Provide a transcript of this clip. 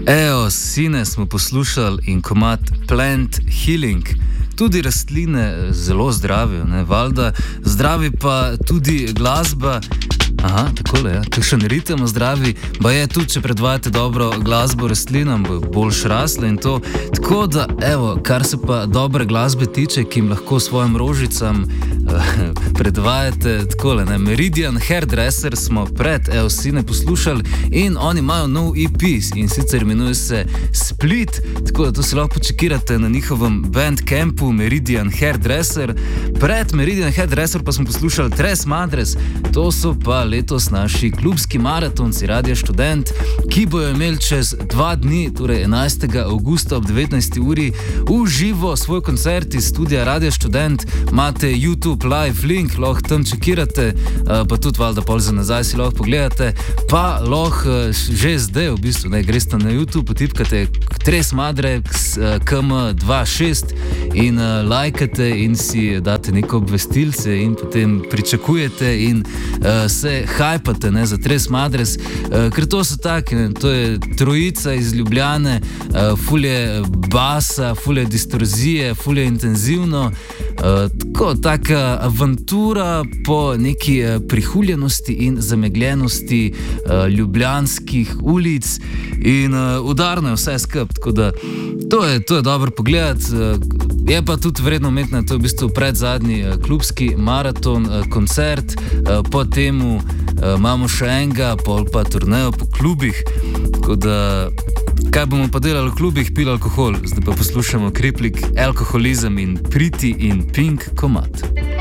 Evo, sine smo poslušali in komad Plant Healing. Tudi rastline zelo zdravijo, ne, valjda. Zdravi pa tudi glasba. Aha, takole, ja. Kakšen ritem zdravi, pa je tudi, če predvajate dobro glasbo rastlinam, bo boljš rasle in to. Tako da, evo, kar se pa dobre glasbe tiče, ki jim lahko svojim rožicam predvajate, takole, ne. Meridian Hairdresser smo pred sine poslušali in oni imajo nov EP in sicer imenuje se Split, tako da to se lahko počekirate na njihovem bandcampu Meridian Hairdresser. Pred Meridian Hairdresser pa smo poslušali Tres Madres, to so pa letos naši klubski maratonci Radio Študent, ki bojo imeli čez 2 dni, torej 11. avgusta ob 19. uri, v živo svoj koncert iz studia Radio Študent. Imate YouTube live link, lahko tam čekirate, pa tudi valjda pol za nazaj si lahko pogledate, pa lahko že zdaj v bistvu, ne, greste na YouTube, potipkate Tres Madres KM26 in lajkate in si date neko obvestilce in potem pričakujete in se hajpate, ne, za Tres Madres, ker to so taki, ne, to je trojica iz Ljubljane, ful je basa, ful je distorzije, ful je intenzivno, taka avantura po neki prihuljenosti in zamegljenosti ljubljanskih ulic in udarno je vse skup, tako da to je dobro pogledati. Je pa tudi vredno imeti, to je v bistvu predzadnji klubski maraton koncert, po temu imamo še enega, pol pa turnejo po klubih, tako da kaj bomo pa delali v klubih, pili alkohol, zdaj pa poslušamo Kriplik, Alkoholizem in Pretty in Pink komad.